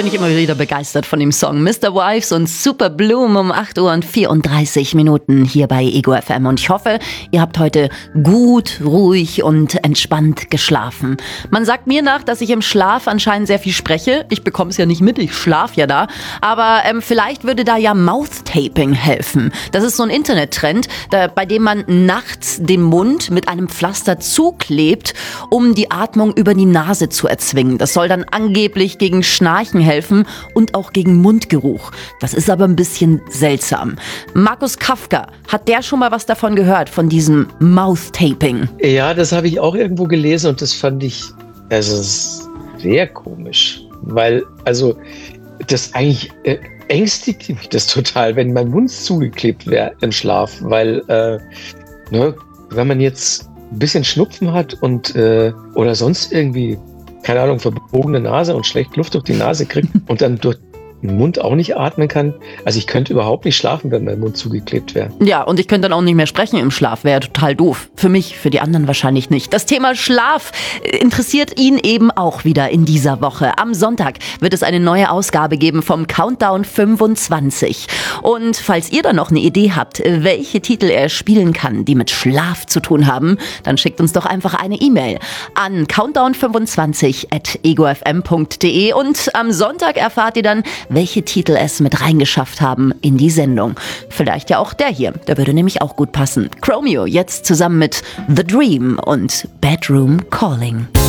bin ich immer wieder begeistert von dem Song. Mr. Wives und Super Bloom um 8 Uhr und 34 Minuten hier bei Ego FM. Und ich hoffe, ihr habt heute gut, ruhig und entspannt geschlafen. Man sagt mir nach, dass ich im Schlaf anscheinend sehr viel spreche. Ich bekomme es ja nicht mit, ich schlafe ja da. Aber vielleicht würde da ja Mouth-Taping helfen. Das ist so ein Internettrend, bei dem man nachts den Mund mit einem Pflaster zuklebt, um die Atmung über die Nase zu erzwingen. Das soll dann angeblich gegen Schnarchen helfen und auch gegen Mundgeruch. Das ist aber ein bisschen seltsam. Markus Kafka, hat der schon mal was davon gehört, von diesem Mouth-Taping? Ja, das habe ich auch irgendwo gelesen und das fand ich sehr komisch. Weil, das eigentlich ängstigt mich das total, wenn mein Mund zugeklebt wäre im Schlaf. Weil, wenn man jetzt ein bisschen Schnupfen hat und oder sonst irgendwie, keine Ahnung, verbogene Nase und schlecht Luft durch die Nase kriegt und dann durch den Mund auch nicht atmen kann. Also ich könnte überhaupt nicht schlafen, wenn mein Mund zugeklebt wäre. Ja, und ich könnte dann auch nicht mehr sprechen im Schlaf. Wäre total doof. Für mich, für die anderen wahrscheinlich nicht. Das Thema Schlaf interessiert ihn eben auch wieder in dieser Woche. Am Sonntag wird es eine neue Ausgabe geben vom Countdown 25. Und falls ihr da noch eine Idee habt, welche Titel er spielen kann, die mit Schlaf zu tun haben, dann schickt uns doch einfach eine E-Mail an countdown25@egofm.de und am Sonntag erfahrt ihr dann, welche Titel es mit reingeschafft haben in die Sendung. Vielleicht ja auch der hier, der würde nämlich auch gut passen. Chromeo jetzt zusammen mit The Dream und Bedroom Calling.